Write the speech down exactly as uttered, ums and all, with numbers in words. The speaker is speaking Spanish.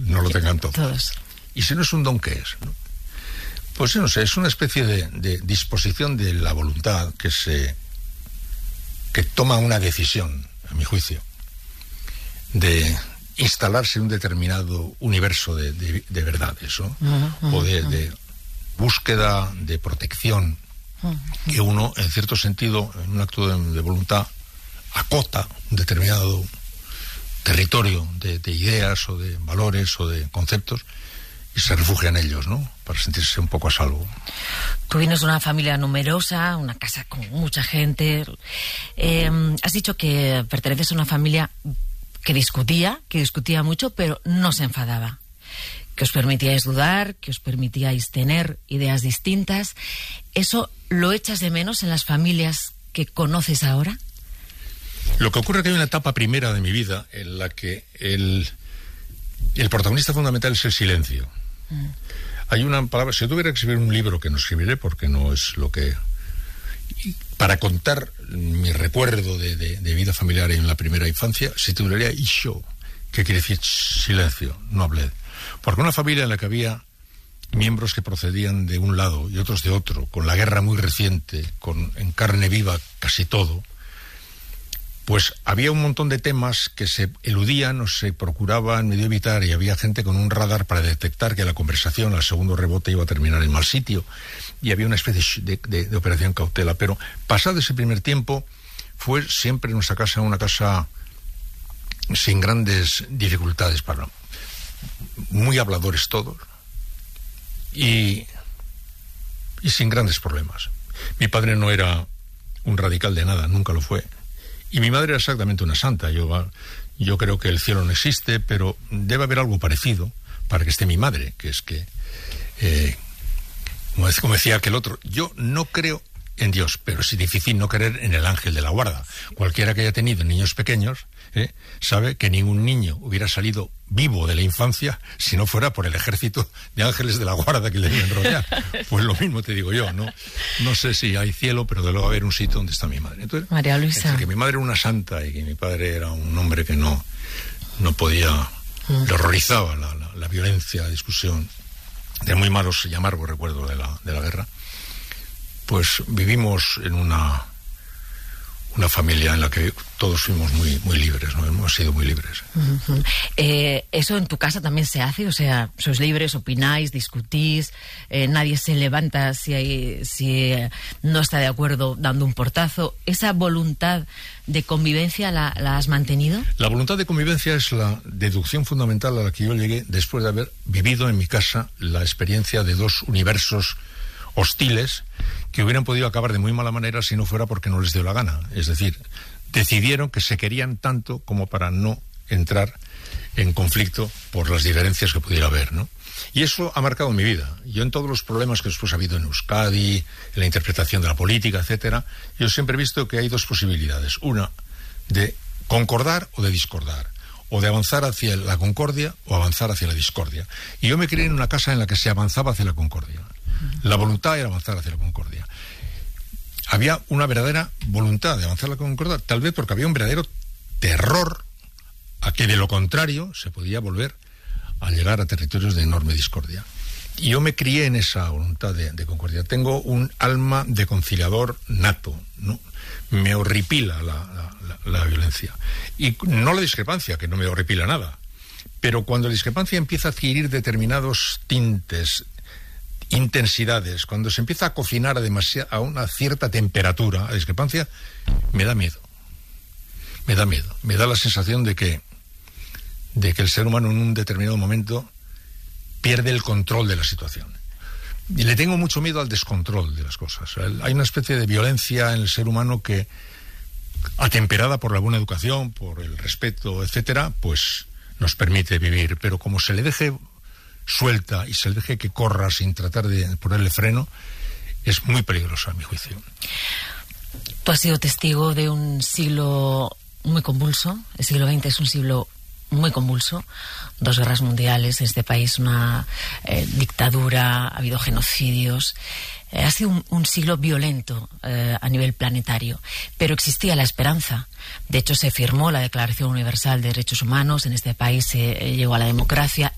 no lo tengan todos. todos. Y si no es un don, ¿qué es? ¿No? Pues no sé, es una especie de, de disposición de la voluntad que se que toma una decisión, a mi juicio, de instalarse en un determinado universo de, de, de verdades, ¿no? Uh-huh, o de, de búsqueda de protección, uh-huh, que uno, en cierto sentido, en un acto de, de voluntad, acota un determinado territorio de, de ideas o de valores o de conceptos y se refugia en ellos, ¿no? Para sentirse un poco a salvo. Tú vienes de una familia numerosa, una casa con mucha gente. Eh, has dicho que perteneces a una familia que discutía, que discutía mucho, pero no se enfadaba. Que os permitíais dudar, que os permitíais tener ideas distintas. ¿Eso lo echas de menos en las familias que conoces ahora? Lo que ocurre es que hay una etapa primera de mi vida en la que el, el protagonista fundamental es el silencio. Mm. Hay una palabra, si yo tuviera que escribir un libro, que no escribiré porque no es lo que... Para contar mi recuerdo de, de, de vida familiar en la primera infancia, se titularía Isho, que quiere decir silencio, no hablé. Porque una familia en la que había miembros que procedían de un lado y otros de otro, con la guerra muy reciente, con en carne viva casi todo, pues había un montón de temas que se eludían o se procuraban medio evitar, y había gente con un radar para detectar que la conversación al segundo rebote iba a terminar en mal sitio, y había una especie de, de, de operación cautela. Pero pasado ese primer tiempo, fue siempre nuestra casa una casa sin grandes dificultades, para muy habladores todos, y, y sin grandes problemas. Mi padre no era un radical de nada, nunca lo fue. Y mi madre era exactamente una santa. Yo, yo creo que el cielo no existe, pero debe haber algo parecido para que esté mi madre, que es que, eh, como decía aquel otro, yo no creo en Dios, pero es difícil no creer en el ángel de la guarda. Cualquiera que haya tenido niños pequeños eh, sabe que ningún niño hubiera salido vivo de la infancia si no fuera por el ejército de ángeles de la guarda que le deben enrollar. Pues lo mismo te digo yo, ¿no? No sé si hay cielo, pero de luego haber un sitio donde está mi madre. Entonces, María Luisa. Que mi madre era una santa y que mi padre era un hombre que no, no podía, mm. le horrorizaba la, la, la violencia, la discusión, de muy malos y amargos recuerdos de la, de la guerra. Pues vivimos en una una familia en la que todos fuimos muy muy libres, ¿no? Hemos sido muy libres. Uh-huh. Eh, ¿Eso en tu casa también se hace? O sea, sois libres, opináis, discutís, eh, nadie se levanta si, hay, si eh, no está de acuerdo dando un portazo. ¿Esa voluntad de convivencia la, la has mantenido? La voluntad de convivencia es la deducción fundamental a la que yo llegué después de haber vivido en mi casa la experiencia de dos universos hostiles que hubieran podido acabar de muy mala manera si no fuera porque no les dio la gana. Es decir, decidieron que se querían tanto como para no entrar en conflicto por las diferencias que pudiera haber, ¿no? Y eso ha marcado mi vida. Yo, en todos los problemas que después ha habido en Euskadi, en la interpretación de la política, etcétera, yo siempre he visto que hay dos posibilidades. Una, de concordar o de discordar, o de avanzar hacia la concordia o avanzar hacia la discordia. Y yo me crié en una casa en la que se avanzaba hacia la concordia. La voluntad era avanzar hacia la concordia. Había una verdadera voluntad de avanzar hacia la concordia, tal vez porque había un verdadero terror a que de lo contrario se podía volver a llegar a territorios de enorme discordia. Y yo me crié en esa voluntad de, de concordia. Tengo un alma de conciliador nato, ¿no? Me horripila la, la, la, la violencia. Y no la discrepancia, que no me horripila nada. Pero cuando la discrepancia empieza a adquirir determinados tintes, intensidades, cuando se empieza a cocinar a, demasiada, a una cierta temperatura, a discrepancia, me da miedo. Me da miedo. Me da la sensación de que, de que el ser humano en un determinado momento pierde el control de la situación. Y le tengo mucho miedo al descontrol de las cosas. Hay una especie de violencia en el ser humano que, atemperada por la buena educación, por el respeto, etcétera, pues nos permite vivir. Pero como se le deje suelta y se le deje que corra sin tratar de ponerle freno, es muy peligroso a mi juicio. Tú has sido testigo de un siglo muy convulso. El siglo veinte es un siglo muy convulso. Dos guerras mundiales en este país, una eh, dictadura, ha habido genocidios. Eh, ha sido un, un siglo violento eh, a nivel planetario, pero existía la esperanza. De hecho, se firmó la Declaración Universal de Derechos Humanos, en este país se eh, llegó a la democracia.